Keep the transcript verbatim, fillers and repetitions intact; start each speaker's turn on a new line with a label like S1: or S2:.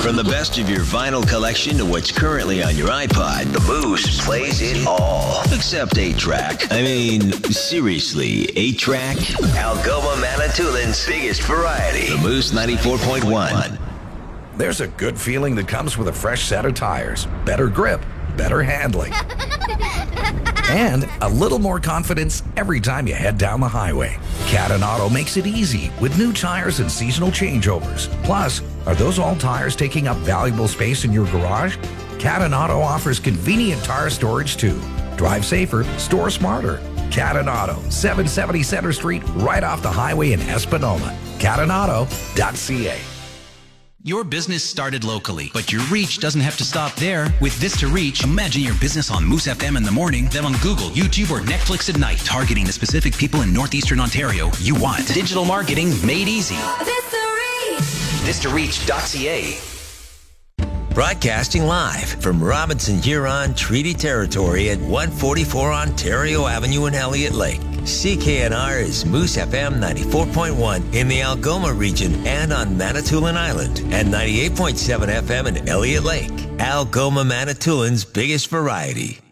S1: From the best of your vinyl collection to what's currently on your iPod, the Moose plays it all. Except eight track. I mean, seriously, eight track? Algoma Manitoulин's biggest variety. The Moose ninety-four point one.
S2: There's a good feeling that comes with a fresh set of tires, better grip, better handling, and a little more confidence every time you head down the highway. Cadden Auto makes it easy with new tires and seasonal changeovers. Plus, are those all tires taking up valuable space in your garage? Cadden Auto offers convenient tire storage too. Drive safer, store smarter. Cadden Auto, seven seventy Center Street, right off the highway in Espanola. cadden auto dot c a.
S3: Your business started locally, but your reach doesn't have to stop there. With Vista Reach, imagine your business on Moose F M in the morning, then on Google, YouTube, or Netflix at night, targeting the specific people in northeastern Ontario you want. Digital marketing made easy.
S4: Vista Reach.
S3: vista reach dot c a.
S1: Broadcasting live from Robinson Huron Treaty Territory at one forty-four Ontario Avenue in Elliott Lake. C K N R is Moose F M ninety-four point one in the Algoma region and on Manitoulin Island, and ninety-eight point seven F M in Elliott Lake. Algoma Manitoulin's biggest variety.